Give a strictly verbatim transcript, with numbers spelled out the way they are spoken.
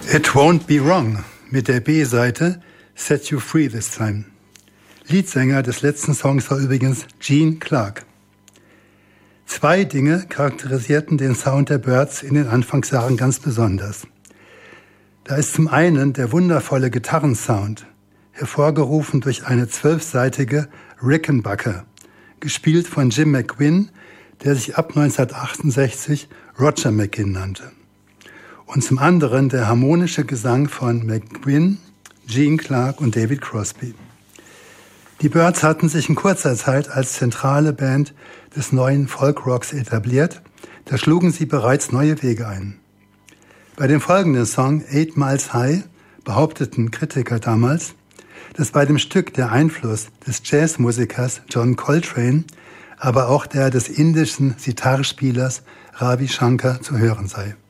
It Won't Be Wrong mit der B-Seite Set You Free This Time. Leadsänger des letzten Songs war übrigens Gene Clark. Zwei Dinge charakterisierten den Sound der Byrds in den Anfangsjahren ganz besonders. Da ist zum einen der wundervolle Gitarrensound, hervorgerufen durch eine zwölfseitige Rickenbacker, gespielt von Jim McGuinn, der sich ab neunzehnhundertachtundsechzig Roger McGuinn nannte. Und zum anderen der harmonische Gesang von McGuinn, Gene Clark und David Crosby. Die Byrds hatten sich in kurzer Zeit als zentrale Band des neuen Folkrocks etabliert, da schlugen sie bereits neue Wege ein. Bei dem folgenden Song Eight Miles High behaupteten Kritiker damals, dass bei dem Stück der Einfluss des Jazzmusikers John Coltrane, aber auch der des indischen Sitar-Spielers Ravi Shankar zu hören sei.